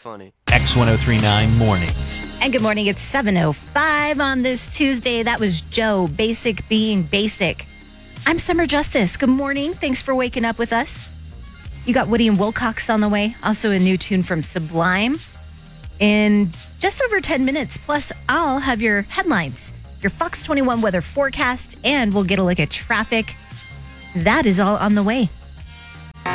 funny. X1039 Mornings. And good morning. It's 7:05 on this Tuesday. That was Joe, Basic Being Basic. I'm Summer Justice. Good morning. Thanks for waking up with us. You got Woody and Wilcox on the way. Also a new tune from Sublime. In just over 10 minutes. Plus, I'll have your headlines, your Fox 21 weather forecast, and we'll get a look at traffic. That is all on the way.